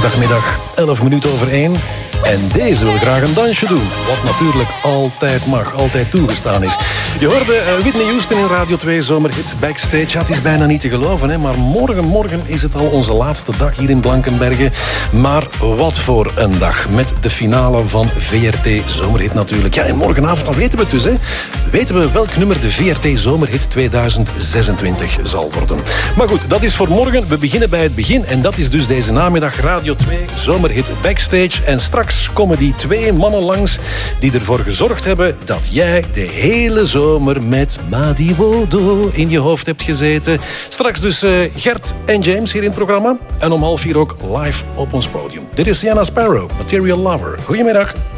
Vrijdagmiddag, 11 minuten over 1. En deze wil graag een dansje doen. Wat natuurlijk altijd mag, altijd toegestaan is. Je hoorde Whitney Houston in Radio 2 Zomerhit Backstage. Ja, het is bijna niet te geloven, hè? Maar morgen is het al onze laatste dag hier in Blankenberge. Maar wat voor een dag. Met de finale van VRT Zomerhit natuurlijk. Ja, en morgenavond, al weten we het dus, hè. Weten we welk nummer de VRT Zomerhit 2026 zal worden. Maar goed, dat is voor morgen. We beginnen bij het begin. En dat is dus deze namiddag Radio 2 Zomerhit Backstage. En straks komen die twee mannen langs die ervoor gezorgd hebben dat jij de hele zomer met Madi Wodo in je hoofd hebt gezeten. Straks dus Gert en James hier in het programma. En om 3:30 ook live op ons podium. Dit is Sienna Sparrow, Material Lover. Goedemiddag.